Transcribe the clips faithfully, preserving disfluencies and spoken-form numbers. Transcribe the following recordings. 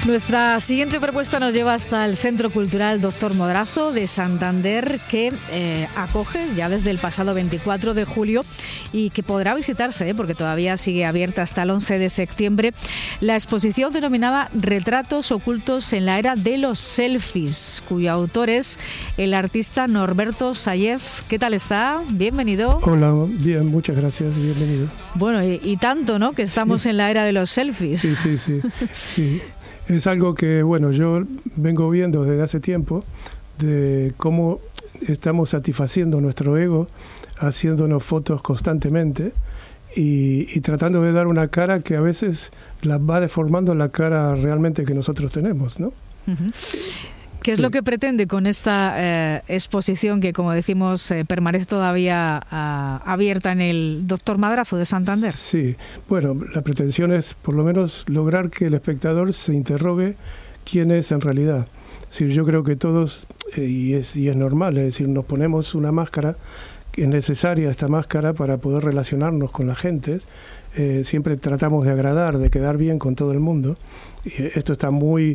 Nuestra siguiente propuesta nos lleva hasta el Centro Cultural Doctor Madrazo de Santander, que eh, acoge ya desde el pasado veinticuatro de julio y que podrá visitarse, ¿eh? porque todavía sigue abierta hasta el once de septiembre, la exposición denominada Retratos ocultos en la era de los selfies, cuyo autor es el artista Norberto Sállez. ¿Qué tal está? Bienvenido. Hola, bien, muchas gracias, bienvenido. Bueno, y, y tanto, ¿no?, que estamos sí. en la era de los selfies. Sí, sí, sí, sí. Es algo que, bueno, yo vengo viendo desde hace tiempo, de cómo estamos satisfaciendo nuestro ego, haciéndonos fotos constantemente y, y tratando de dar una cara que a veces la va deformando la cara realmente que nosotros tenemos, ¿no? Uh-huh. ¿Qué es sí. lo que pretende con esta eh, exposición que, como decimos, eh, permanece todavía uh, abierta en el Doctor Madrazo de Santander? Sí, bueno, la pretensión es por lo menos lograr que el espectador se interrogue quién es en realidad. Es decir, yo creo que todos, eh, y, es, y es normal, es decir, nos ponemos una máscara, que es necesaria esta máscara para poder relacionarnos con la gente. Eh, siempre tratamos de agradar, de quedar bien con todo el mundo. Y esto está muy...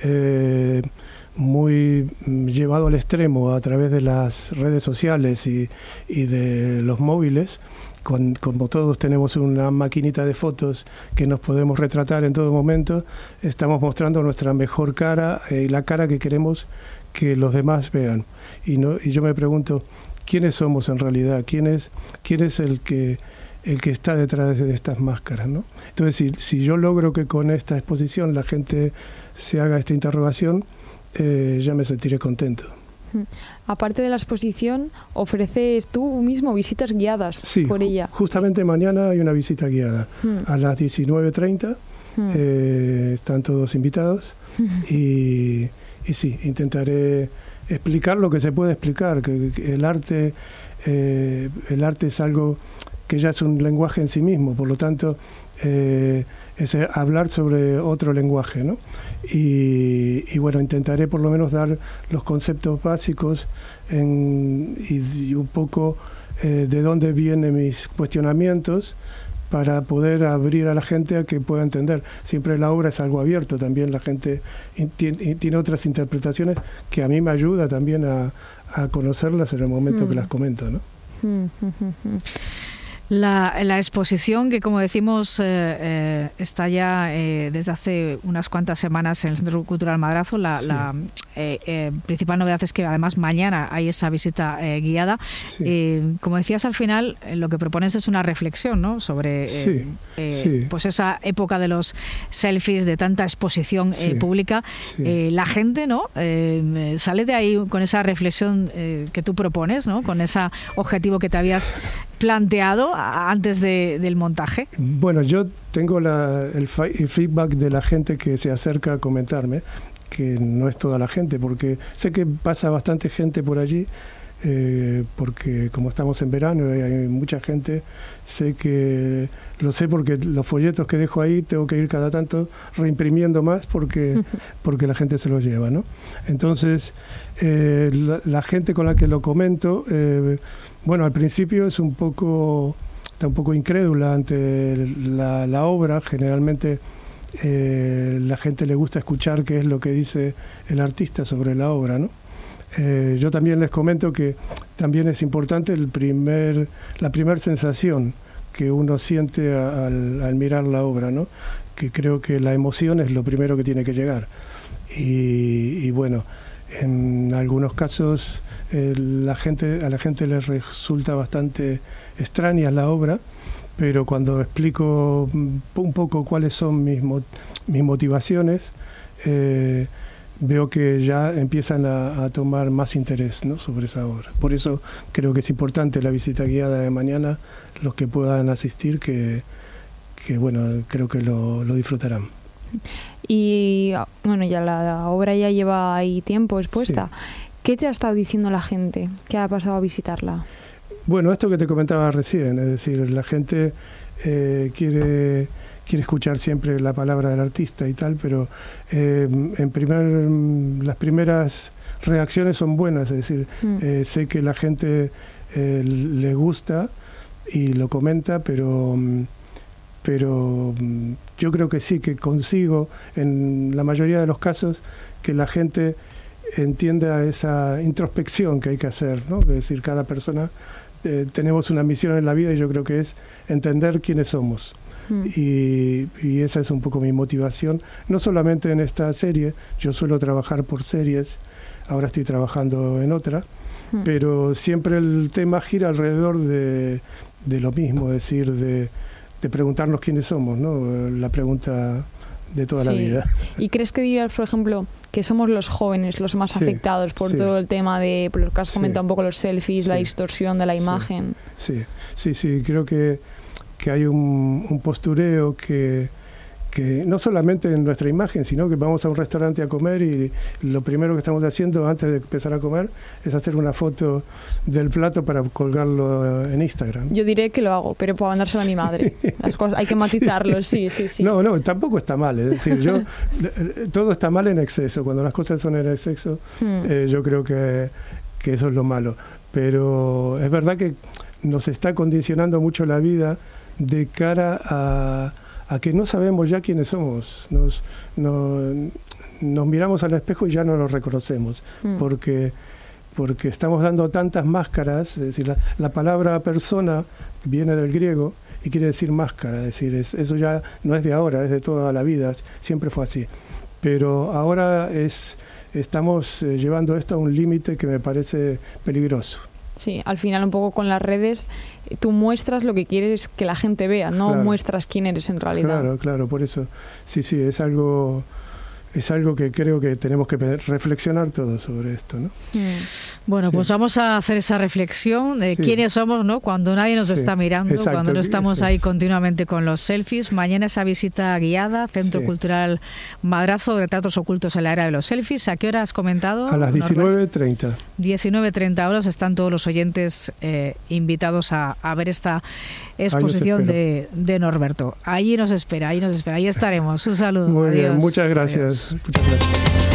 Eh, muy llevado al extremo a través de las redes sociales y, y de los móviles, con, como todos tenemos una maquinita de fotos que nos podemos retratar en todo momento, estamos mostrando nuestra mejor cara y eh, la cara que queremos que los demás vean. Y, no, y yo me pregunto, ¿quiénes somos en realidad? ¿Quién es, quién es el que el que está detrás de estas máscaras, ¿no? Entonces, si, si yo logro que con esta exposición la gente se haga esta interrogación, Eh, ya me sentiré contento. Aparte de la exposición, ¿ofreces tú mismo visitas guiadas sí, por ella? Ju- justamente mañana hay una visita guiada hmm. a las diecinueve treinta. Hmm. Eh, están todos invitados y, y sí, intentaré explicar lo que se puede explicar, que, que el arte eh, el arte es algo que ya es un lenguaje en sí mismo, por lo tanto eh, es hablar sobre otro lenguaje, ¿no? Y, y bueno, intentaré por lo menos dar los conceptos básicos en, y, y un poco eh, de dónde vienen mis cuestionamientos para poder abrir a la gente a que pueda entender. Siempre la obra es algo abierto, también la gente tiene, tiene otras interpretaciones que a mí me ayuda también a, a conocerlas en el momento mm. que las comento, ¿no? Mm, mm, mm. La, la exposición, que como decimos eh, eh, está ya eh, desde hace unas cuantas semanas en el Centro Cultural Madrazo, la, sí. la eh, eh, principal novedad es que además mañana hay esa visita eh, guiada. Sí. Eh, como decías al final, eh, lo que propones es una reflexión, ¿no?, sobre eh, sí. Eh, sí. pues esa época de los selfies, de tanta exposición sí. eh, pública. Sí. Eh, la gente, ¿no?, eh, sale de ahí con esa reflexión eh, que tú propones, ¿no?, con ese objetivo que te habías planteado antes de, del montaje. Bueno, yo tengo la, el, el feedback de la gente que se acerca a comentarme, que no es toda la gente, porque sé que pasa bastante gente por allí, eh, porque como estamos en verano y hay mucha gente, sé que lo sé porque los folletos que dejo ahí tengo que ir cada tanto reimprimiendo más porque, porque la gente se los lleva, ¿no? Entonces, eh, la, la gente con la que lo comento, eh, bueno, al principio es un poco, está un poco incrédula ante la, la obra. Generalmente eh, la gente le gusta escuchar qué es lo que dice el artista sobre la obra, ¿no? Eh, yo también les comento que también es importante el primer, la primera sensación que uno siente a, al, al mirar la obra, ¿no? Que creo que la emoción es lo primero que tiene que llegar. Y, y bueno, en algunos casos eh, la gente, a la gente les resulta bastante extraña la obra, pero cuando explico un poco cuáles son mis, mis motivaciones, eh, veo que ya empiezan a, a tomar más interés, ¿no?, sobre esa obra. Por eso creo que es importante la visita guiada de mañana, los que puedan asistir, que, que bueno, creo que lo, lo disfrutarán. Y bueno, ya la, la obra ya lleva ahí tiempo expuesta. Sí. ¿Qué te ha estado diciendo la gente que ha pasado a visitarla? Bueno, esto que te comentaba recién, es decir, la gente eh, quiere... quiere escuchar siempre la palabra del artista y tal, pero eh, en primer, las primeras reacciones son buenas, es decir, mm. eh, sé que la gente eh, le gusta y lo comenta, pero pero yo creo que sí, que consigo en la mayoría de los casos que la gente entienda esa introspección que hay que hacer, ¿no? Es decir, cada persona eh, tenemos una misión en la vida y yo creo que es entender quiénes somos. Mm. Y, y esa es un poco mi motivación, no solamente en esta serie, yo suelo trabajar por series, ahora estoy trabajando en otra, mm. pero siempre el tema gira alrededor de, de lo mismo, es decir, de, de preguntarnos quiénes somos, ¿no? La pregunta de toda sí. la vida. ¿Y crees que dirías, por ejemplo, que somos los jóvenes los más sí, afectados por sí. todo el tema de, por lo que has comentado sí. un poco, los selfies, sí. la distorsión de la imagen? Sí, sí, sí, sí. creo que, que hay un, un postureo que, que no solamente en nuestra imagen, sino que vamos a un restaurante a comer y lo primero que estamos haciendo antes de empezar a comer es hacer una foto del plato para colgarlo en Instagram. Yo diré que lo hago, pero para mandárselo a mi madre. Las cosas, hay que matizarlo, sí, sí, sí. No, no, tampoco está mal. Es decir, yo todo está mal en exceso. Cuando las cosas son en exceso, hmm. eh, yo creo que, que eso es lo malo. Pero es verdad que nos está condicionando mucho la vida de cara a a que no sabemos ya quiénes somos, nos, nos, nos miramos al espejo y ya no nos reconocemos, mm. porque, porque estamos dando tantas máscaras, es decir, la, la palabra persona viene del griego y quiere decir máscara, es decir, es, eso ya no es de ahora, es de toda la vida, siempre fue así, pero ahora es, estamos eh, llevando esto a un límite que me parece peligroso. Sí, al final un poco con las redes tú muestras lo que quieres que la gente vea, no claro. muestras quién eres en realidad. Claro, claro, por eso. Sí, sí, es algo es algo que creo que tenemos que reflexionar todos sobre esto, ¿no? Mm. Bueno, sí. pues vamos a hacer esa reflexión de sí. quiénes somos, ¿no? Cuando nadie nos sí. está mirando, exacto, cuando no estamos ahí es. continuamente con los selfies. Mañana esa visita guiada, Centro sí. Cultural Madrazo, de Retratos Ocultos en la Era de los Selfies. ¿A qué hora has comentado? A las diecinueve treinta. diecinueve treinta horas están todos los oyentes eh, invitados a, a ver esta exposición de, de Norberto. Allí nos espera, ahí nos espera, ahí estaremos. Un saludo. Muy Adiós. bien, muchas gracias. Adiós. Muchas gracias.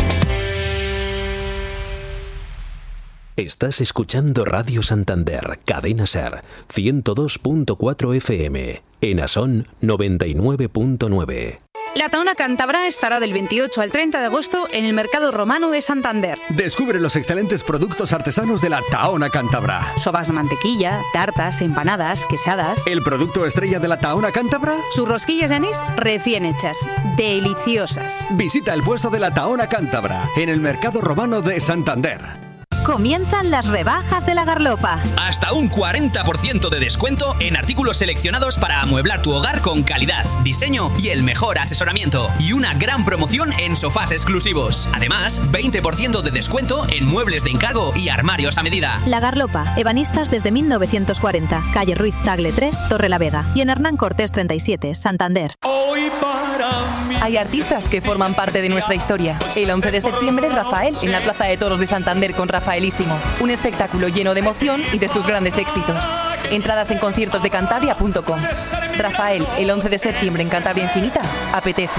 Estás escuchando Radio Santander, Cadena Ser, ciento dos punto cuatro F M, en Asón noventa y nueve punto nueve. La Tahona Cántabra estará del veintiocho al treinta de agosto en el Mercado Romano de Santander. Descubre los excelentes productos artesanos de la Tahona Cántabra. Sobas de mantequilla, tartas, empanadas, quesadas. ¿El producto estrella de la Tahona Cántabra? Sus rosquillas de anís recién hechas, deliciosas. Visita el puesto de la Tahona Cántabra en el Mercado Romano de Santander. Comienzan las rebajas de La Garlopa. Hasta un cuarenta por ciento de descuento en artículos seleccionados para amueblar tu hogar con calidad, diseño y el mejor asesoramiento. Y una gran promoción en sofás exclusivos. Además, veinte por ciento de descuento en muebles de encargo y armarios a medida. La Garlopa, ebanistas desde mil novecientos cuarenta. Calle Ruiz Tagle tres, Torrelavega. Y en Hernán Cortés treinta y siete, Santander. Hoy para mí. Hay artistas que forman parte de nuestra historia. El once de septiembre, Rafael, en la Plaza de Toros de Santander con Rafaelísimo. Un espectáculo lleno de emoción y de sus grandes éxitos. Entradas en conciertos de cantabria punto com. Rafael, el once de septiembre en Cantabria Infinita, apetece.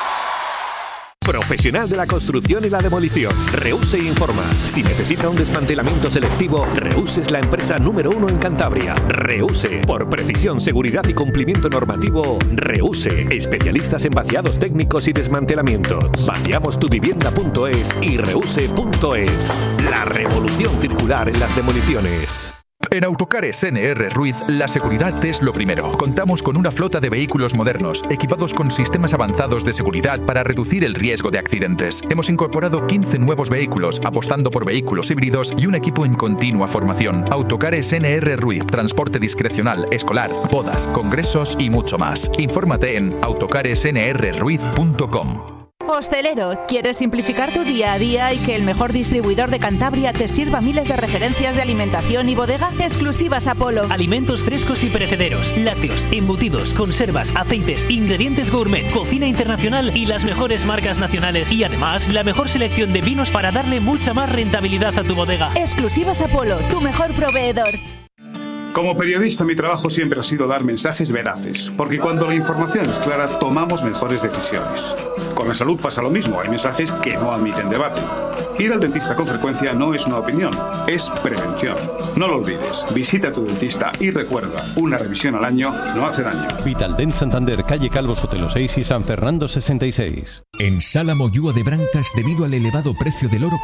Profesional de la construcción y la demolición. Reuse informa. Si necesita un desmantelamiento selectivo, Reuse es la empresa número uno en Cantabria. Reuse. Por precisión, seguridad y cumplimiento normativo, Reuse. Especialistas en vaciados técnicos y desmantelamientos. Vaciamos tu vivienda punto es y reuse punto es. La revolución circular en las demoliciones. En Autocares N R Ruiz, la seguridad es lo primero. Contamos con una flota de vehículos modernos, equipados con sistemas avanzados de seguridad para reducir el riesgo de accidentes. Hemos incorporado quince nuevos vehículos, apostando por vehículos híbridos y un equipo en continua formación. Autocares N R Ruiz, transporte discrecional, escolar, bodas, congresos y mucho más. Infórmate en autocares n r ruiz punto com. Hostelero, ¿quieres simplificar tu día a día y que el mejor distribuidor de Cantabria te sirva miles de referencias de alimentación y bodega? Exclusivas Apolo. Alimentos frescos y perecederos, lácteos, embutidos, conservas, aceites, ingredientes gourmet, cocina internacional y las mejores marcas nacionales. Y además, la mejor selección de vinos para darle mucha más rentabilidad a tu bodega. Exclusivas Apolo, tu mejor proveedor. Como periodista, mi trabajo siempre ha sido dar mensajes veraces, porque cuando la información es clara, tomamos mejores decisiones. Con la salud pasa lo mismo, hay mensajes que no admiten debate. Ir al dentista con frecuencia no es una opinión, es prevención. No lo olvides, visita a tu dentista y recuerda, una revisión al año no hace daño. Vitaldent Santander, calle Calvo Sotelo seis y San Fernando sesenta y seis. En Sala Moyúa de Brancas, debido al elevado precio del oro,